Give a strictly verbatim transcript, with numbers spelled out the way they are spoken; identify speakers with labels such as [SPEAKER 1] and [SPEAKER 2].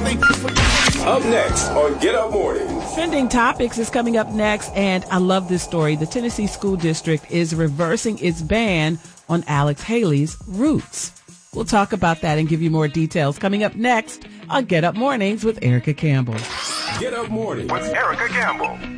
[SPEAKER 1] Thank you for
[SPEAKER 2] Up next on Get Up Mornings.
[SPEAKER 3] Trending Topics is coming up next, and I love this story. The Tennessee School District is reversing its ban on Alex Haley's Roots. We'll talk about that and give you more details coming up next on Get Up Mornings with Erica Campbell.
[SPEAKER 2] Get Up Mornings
[SPEAKER 4] with Erica Campbell.